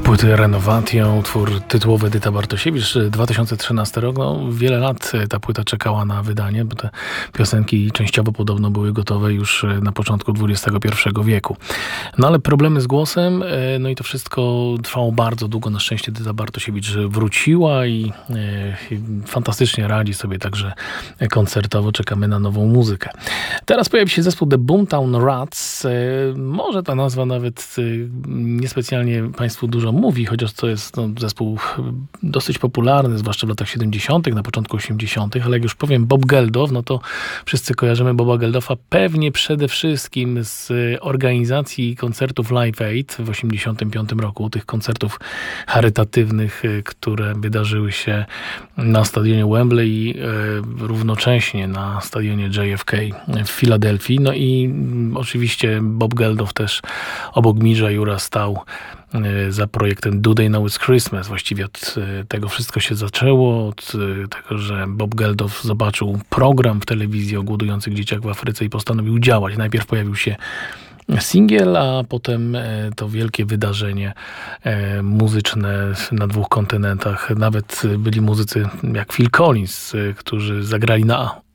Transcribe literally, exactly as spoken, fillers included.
płyty Renovatio, utwór tytułowy Edyta Bartosiewicz, dwa tysiące trzynasty rok. No, wiele lat ta płyta czekała na wydanie, bo te piosenki częściowo podobno były gotowe już na początku dwudziestego pierwszego wieku. No ale problemy z głosem, no i to wszystko trwało bardzo długo. Na szczęście Edyta Bartosiewicz wróciła i e, fantastycznie radzi sobie także koncertowo. Czekamy na nową muzykę. Teraz pojawi się zespół The Boomtown Rats. E, może ta nazwa nawet e, niespecjalnie Państwu dużo mówi, chociaż to jest no, zespół dosyć popularny, zwłaszcza w latach siedemdziesiątych, na początku osiemdziesiątych, ale jak już powiem Bob Geldof, no to wszyscy kojarzymy Boba Geldofa pewnie przede wszystkim z organizacji koncertów Live Aid w osiemdziesiątym piątym roku, tych koncertów charytatywnych, które wydarzyły się na stadionie Wembley i e, równocześnie na stadionie J F K w Filadelfii. No i oczywiście Bob Geldof też obok Midge'a Ura stał za projektem Do They Know It's Christmas. Właściwie od tego wszystko się zaczęło, od tego, że Bob Geldof zobaczył program w telewizji o głodujących dzieciach w Afryce i postanowił działać. Najpierw pojawił się singiel, a potem to wielkie wydarzenie muzyczne na dwóch kontynentach. Nawet byli muzycy jak Phil Collins, którzy zagrali na